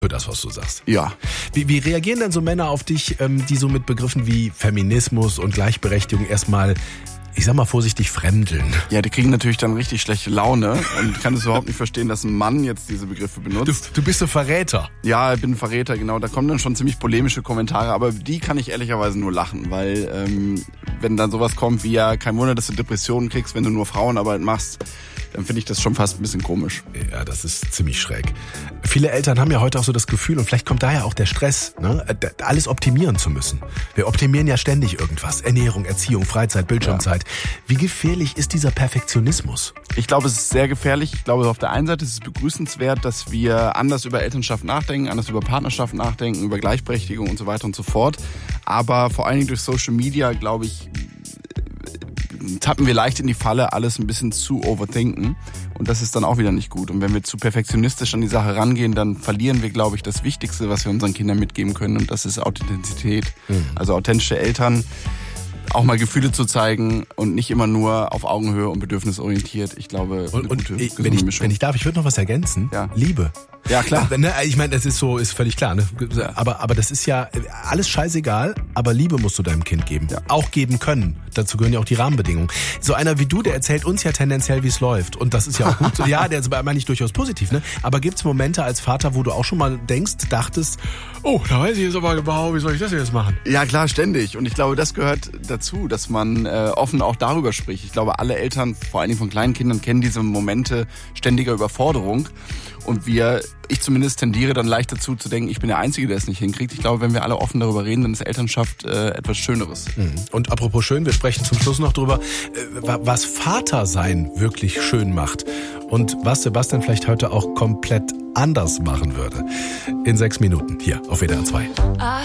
für das, was du sagst. Ja. Wie reagieren denn so Männer auf dich, die so mit Begriffen wie Feminismus und Gleichberechtigung erstmal, ich sag mal vorsichtig, fremdeln? Ja, die kriegen natürlich dann richtig schlechte Laune und kann es überhaupt nicht verstehen, dass ein Mann jetzt diese Begriffe benutzt. Du bist ein Verräter. Ja, ich bin ein Verräter, genau. Da kommen dann schon ziemlich polemische Kommentare, aber die kann ich ehrlicherweise nur lachen, weil wenn dann sowas kommt wie, ja, kein Wunder, dass du Depressionen kriegst, wenn du nur Frauenarbeit machst, dann finde ich das schon fast ein bisschen komisch. Ja, das ist ziemlich schräg. Viele Eltern haben ja heute auch so das Gefühl, und vielleicht kommt daher auch der Stress, ne, alles optimieren zu müssen. Wir optimieren ja ständig irgendwas. Ernährung, Erziehung, Freizeit, Bildschirmzeit. Ja. Wie gefährlich ist dieser Perfektionismus? Ich glaube, es ist sehr gefährlich. Ich glaube, auf der einen Seite ist es begrüßenswert, dass wir anders über Elternschaft nachdenken, anders über Partnerschaft nachdenken, über Gleichberechtigung und so weiter und so fort. Aber vor allen Dingen durch Social Media, glaube ich, tappen wir leicht in die Falle, alles ein bisschen zu overthinken. Und das ist dann auch wieder nicht gut. Und wenn wir zu perfektionistisch an die Sache rangehen, dann verlieren wir, glaube ich, das Wichtigste, was wir unseren Kindern mitgeben können. Und das ist Authentizität. Also authentische Eltern, auch mal Gefühle zu zeigen und nicht immer nur auf Augenhöhe und bedürfnisorientiert. Ich glaube, eine gute Mischung. Wenn ich darf, ich würde noch was ergänzen. Ja. Liebe. Ja, klar. Ich meine, das ist völlig klar. Ne? Aber das ist ja alles scheißegal, aber Liebe musst du deinem Kind geben. Ja. Auch geben können. Dazu gehören ja auch die Rahmenbedingungen. So einer wie du, der erzählt uns ja tendenziell, wie es läuft. Und das ist ja auch gut. Ja, der meine ich durchaus positiv. Ne? Aber gibt's Momente als Vater, wo du auch schon mal dachtest, oh, da weiß ich jetzt aber genau, wie soll ich das jetzt machen? Ja, klar, ständig. Und ich glaube, das gehört dazu, dass man offen auch darüber spricht. Ich glaube, alle Eltern, vor allen Dingen von kleinen Kindern, kennen diese Momente ständiger Überforderung. Und ich zumindest tendiere dann leicht dazu zu denken, ich bin der Einzige, der es nicht hinkriegt. Ich glaube, wenn wir alle offen darüber reden, dann ist Elternschaft etwas Schöneres. Und apropos schön, wir sprechen zum Schluss noch drüber, was Vatersein wirklich schön macht. Und was Sebastian vielleicht heute auch komplett anders machen würde. In 6 Minuten hier auf WDR 2.